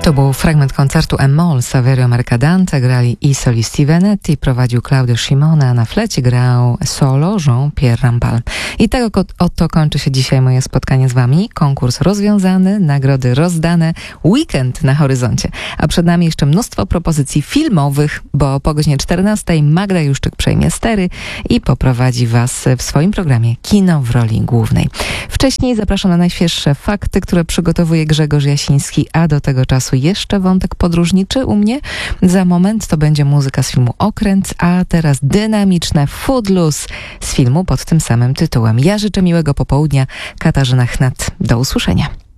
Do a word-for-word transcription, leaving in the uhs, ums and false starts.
To był fragment koncertu E-moll Saverio Mercadante, grali i solisti Venetti, prowadził Claudio Scimone, a na flecie grał solo Jean-Pierre Rampal. I tak oto kończy się dzisiaj moje spotkanie z wami. Konkurs rozwiązany, nagrody rozdane, weekend na horyzoncie. A przed nami jeszcze mnóstwo propozycji filmowych, bo po godzinie czternastej Magda Juszczyk przejmie stery i poprowadzi was w swoim programie Kino w roli głównej. Wcześniej zapraszam na najświeższe fakty, które przygotowuje Grzegorz Jasiński, a do tego czasu jeszcze wątek podróżniczy u mnie. Za moment to będzie muzyka z filmu Okręt, a teraz dynamiczne Footloose z filmu pod tym samym tytułem. Ja życzę miłego popołudnia. Katarzyna Chnat. Do usłyszenia.